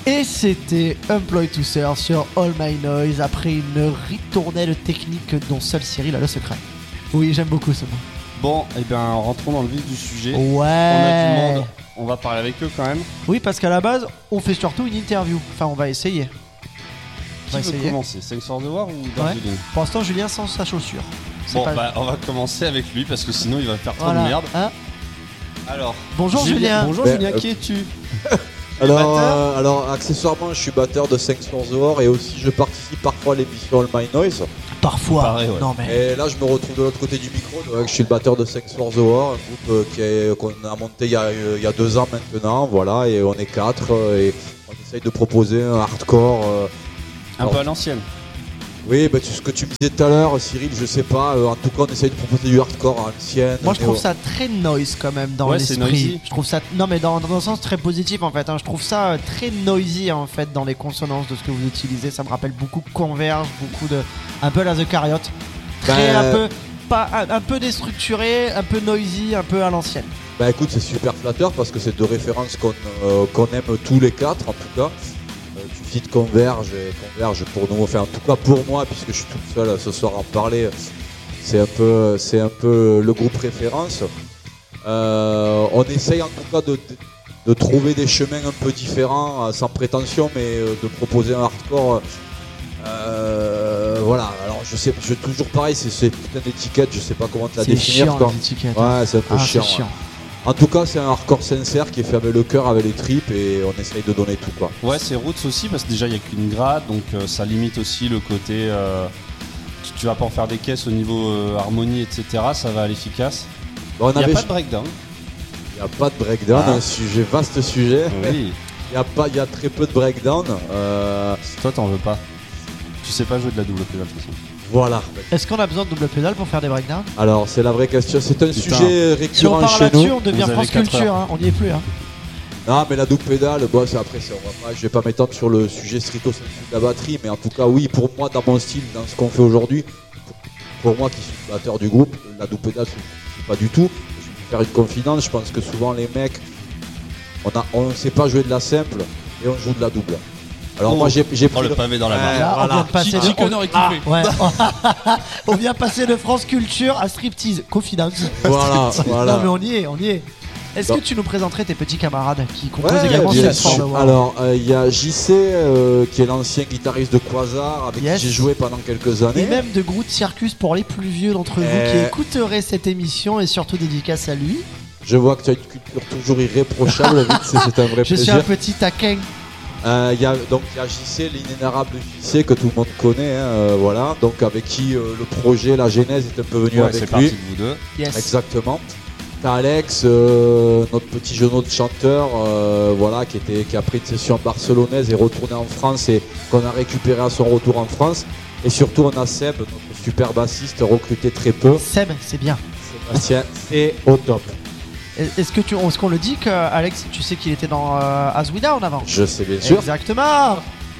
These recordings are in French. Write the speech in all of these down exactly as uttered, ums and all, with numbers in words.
Et c'était Employ to Serve sur All My Noise après une ritournelle technique dont seul Cyril a le secret. Oui, j'aime beaucoup ce mot. Bon, et eh bien rentrons dans le vif du sujet. Ouais. On a du monde, on va parler avec eux quand même. Oui, parce qu'à la base, on fait surtout une interview. Enfin, on va essayer. Qui veut commencer, Thanks for the War ou Darjeeling? Ouais. Pour l'instant, Julien sans sa chaussure. C'est bon, pas... bah, on va commencer avec lui parce que sinon il va faire trop voilà. de merde. Hein alors, bonjour Julien. Julien. Bonjour ben, Julien, euh... qui es-tu? Alors, euh, alors, accessoirement, je suis batteur de Thanks for the War et aussi je participe parfois à l'émission All My Noise. Parfois. Pareil, ouais. Non, mais... Et là, je me retrouve de l'autre côté du micro. Donc, je suis le batteur de Thanks for the War, un groupe euh, qui est, qu'on a monté il y a, il y a deux ans maintenant. Voilà, et on est quatre euh, et on essaye de proposer un hardcore. Euh, un alors, peu à l'ancienne. Oui, bah, ce que tu me disais tout à l'heure, Cyril, je sais pas. Euh, en tout cas, on essaye de proposer du hardcore à l'ancienne. Moi, je trouve néo... ça très noise quand même dans ouais, l'esprit. Je trouve ça, non, mais dans, dans un sens très positif en fait. Hein. Je trouve ça très noisy en fait dans les consonances de ce que vous utilisez. Ça me rappelle beaucoup Converge, beaucoup de, un peu la The Cariot, très bah... un peu, pas un, un peu déstructuré, un peu noisy, un peu à l'ancienne. Bah écoute, c'est super flatteur parce que c'est deux références qu'on euh, qu'on aime tous les quatre en tout cas. Tu cites Converge et Converge pour nous, enfin en tout cas pour moi, puisque je suis tout seul ce soir à en parler, c'est un peu, c'est un peu le groupe référence. Euh, on essaye en tout cas de, de, de trouver des chemins un peu différents, sans prétention, mais de proposer un hardcore. Euh, voilà, alors je sais, je, toujours pareil, c'est ces putains d'étiquettes, je sais pas comment te la c'est définir. Chiant, quoi. Ouais, c'est un peu ah, chiant. chiant. Ouais. En tout cas, c'est un hardcore sincère qui est fait avec le cœur, avec les tripes et on essaye de donner tout quoi. Ouais, c'est roots aussi parce que déjà il n'y a qu'une grade donc euh, ça limite aussi le côté. Euh, tu, tu vas pas en faire des caisses au niveau euh, harmonie, et cetera. Ça va à l'efficace. Bon, il n'y a avait... pas de breakdown. Il n'y a pas de breakdown, ah. un sujet, vaste sujet. Oui. Il y a pas, il y a très peu de breakdown. Euh... Toi, t'en veux pas. Tu sais pas jouer de la double pédale de toute façon. Voilà. Est-ce qu'on a besoin de double pédale pour faire des breakdowns? Alors c'est la vraie question, c'est un Putain. sujet récurrent si on parle chez là-dessus, nous. on devient France Culture, hein. On n'y est plus. Hein. Non mais la double pédale, bon, c'est après c'est, on va pas, je vais pas m'étendre sur le sujet stricto sensu de la batterie, mais en tout cas oui, pour moi dans mon style, dans ce qu'on fait aujourd'hui, pour moi qui suis le batteur du groupe, la double pédale c'est pas du tout. Je vais faire une confidence, je pense que souvent les mecs, on a, on sait pas jouer de la simple et on joue de la double. Alors oh, moi j'ai, j'ai pris oh, le pavé dans la main. Là, voilà. On vient de passer Chichi de... on... ah, ouais. On vient passer de France Culture à striptease, confidence. Voilà, voilà. Non mais on y est, on y est. Est-ce Donc. que tu nous présenterais tes petits camarades qui composent ouais, également cette forme? Alors il euh, y a J C euh, qui est l'ancien guitariste de Quasar avec yes. qui j'ai joué pendant quelques années. Et même de Groot Circus pour les plus vieux d'entre vous et... qui écouteraient cette émission et surtout dédicace à lui. Je vois que tu as une culture toujours irréprochable, c'est, c'est un vrai Je plaisir. suis un petit taquin. Euh, y a, donc il y a J C, l'inénarrable J C que tout le monde connaît, hein, euh, voilà, donc avec qui euh, le projet, la genèse est un peu venu ouais, avec c'est lui. De vous deux. Yes. Exactement. T'as Alex, euh, notre petit jeune de chanteur, euh, voilà, qui était, qui a pris une session barcelonaise et retourné en France et qu'on a récupéré à son retour en France. Et surtout on a Seb, notre super bassiste, recruté très peu. Seb, c'est bien. Sébastien, c'est au top. Est-ce que tu, est-ce qu'on le dit que Alex, tu sais qu'il était dans euh, As We Down avant? Je sais bien sûr. Exactement.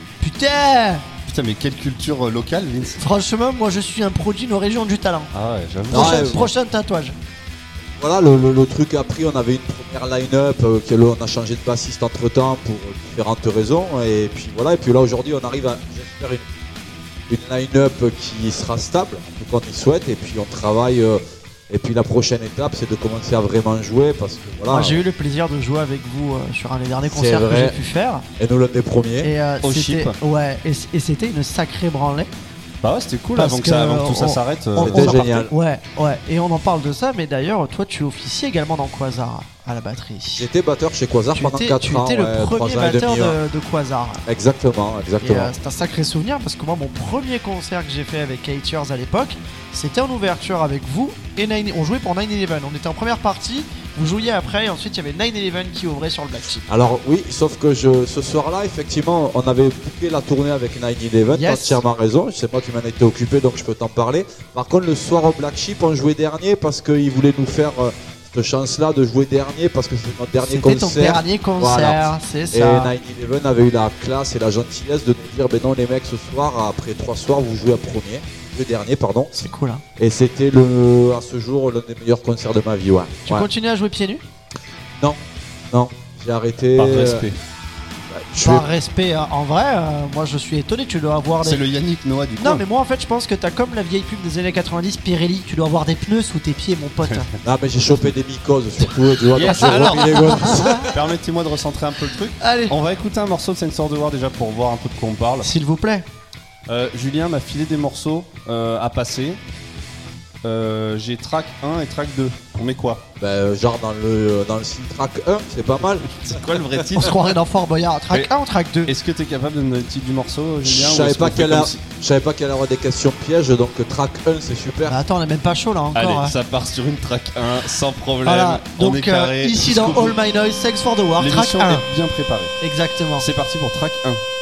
Putain. Putain mais quelle culture euh, locale, Vince. Franchement, moi je suis un produit de nos régions du talent. Ah ouais, j'avoue. Prochain, ouais, prochain tatouage. Voilà, le, le, le truc après, on avait une première line-up, euh, que là, on a changé de bassiste entre temps pour différentes raisons. Et puis voilà, et puis là aujourd'hui, on arrive à, j'espère, une, une line-up qui sera stable, en tout cas on y souhaite, et puis on travaille. Euh, Et puis la prochaine étape, c'est de commencer à vraiment jouer parce que voilà. Moi, j'ai eu le plaisir de jouer avec vous euh, sur un des derniers concerts que j'ai pu faire. Et nous l'un des premiers. Et euh, au c'était, chip. ouais, et, et c'était une sacrée branlée. Bah ouais, c'était cool Parce avant que, que ça, avant que tout ça on- s'arrête. on- euh, C'était on en génial. parle- Ouais, ouais. Et on en parle de ça, mais d'ailleurs, toi, tu officies également dans Quasar à la batterie. J'étais batteur chez Quasar Tu pendant étais, quatre tu ans. étais ouais, le premier trois ans et batteur demi, ouais. de, de Quasar. Exactement, Et exactement. euh, c'est un sacré souvenir parce que moi, mon premier concert que j'ai fait avec Eight Years à l'époque, c'était en ouverture avec vous et Nine. On jouait pour nine eleven. On était en première partie, vous jouiez après, et ensuite il y avait nine eleven qui ouvrait sur le Black Sheep. Alors oui, sauf que je, ce soir-là, effectivement, on avait booké la tournée avec nine eleven, Yes. t'as entièrement raison, c'est moi qui m'en étais occupé, donc je peux t'en parler. Par contre, le soir au Black Sheep, on jouait dernier parce qu'ils voulaient nous faire euh, cette chance-là de jouer dernier parce que c'était notre dernier C'était concert. ton dernier concert, Voilà. c'est Et ça. nine eleven avait eu la classe et la gentillesse de nous dire, ben non les mecs, ce soir, après trois soirs, vous jouez à premier, le dernier, pardon. C'est cool, hein. Et c'était le, à ce jour l'un des meilleurs concerts de ma vie, ouais. Tu Ouais. continues à jouer pieds nus? Non, non, j'ai arrêté. Par euh, respect. Je Par vais- respect, hein, en vrai, euh, moi je suis étonné, tu dois avoir C'est des... le Yannick Noah du coup. Non mais moi en fait je pense que t'as comme la vieille pub des années quatre-vingt-dix Pirelli, tu dois avoir des pneus sous tes pieds mon pote. Non, mais j'ai chopé des mycoses surtout, tu vois, Yes, donc j'ai alors. remis les gosses. Permettez-moi de recentrer un peu le truc. Allez, On va écouter un morceau de Sensor de War déjà pour voir un peu de quoi on parle. s'il vous plaît. Euh, Julien m'a filé des morceaux euh, à passer. Euh, j'ai track un et track deux. On met quoi? Bah, euh, genre dans le, dans le style track un, c'est pas mal. C'est quoi le vrai On se titre? croirait dans Fort Boyard. Track Mais- un ou track deux? Est-ce que t'es capable de me donner le titre du morceau, Julien? Je ou savais est-ce pas qu'on fait quelle comme heure. si- Je savais pas qu'il allait y avoir des questions pièges, donc track un c'est super. Bah attends, on est même pas chaud là encore. Allez, hein. ça part sur une track un, sans problème. Voilà, on donc est carré. euh, ici dans jusqu'au All bout. My Noise, Sex for the War, track L'émission un. est bien préparée. Exactement. C'est parti pour track un.